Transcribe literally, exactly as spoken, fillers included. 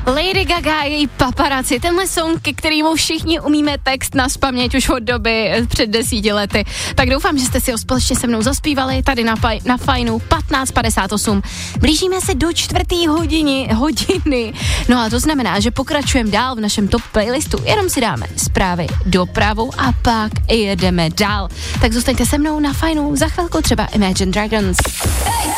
Lady Gaga a její paparazzi, tenhle song, ke kterému všichni umíme text nazpaměť už od doby před desíti lety. Tak doufám, že jste si ho společně se mnou zaspívali tady na, faj, na Fajnu patnáct padesát osm. Blížíme se do čtvrtý hodiny, hodiny. No a to znamená, že pokračujeme dál v našem top playlistu, jenom si dáme zprávy, dopravu a pak jedeme dál. Tak zůstaňte se mnou na Fajnu, za chvilku třeba Imagine Dragons. Hey!